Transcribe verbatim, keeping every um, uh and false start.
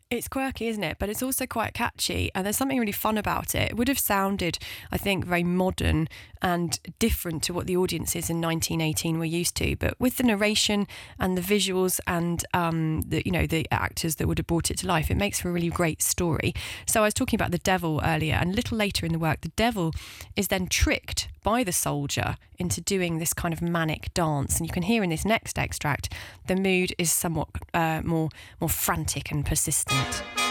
It's quirky, isn't it? But it's also quite catchy, and there's something really fun about it. It would have sounded, I think, very modern and different to what the audiences in nineteen eighteen were used to. But with the narration and the visuals and um, the you know the actors that would have brought it to life, it makes for a really great story. So I was talking about the devil earlier, and a little later in the work, the devil is then tricked by the soldier into doing this kind of manic dance, and you can hear in this next extract the mood is somewhat uh, more more frantic and persistent.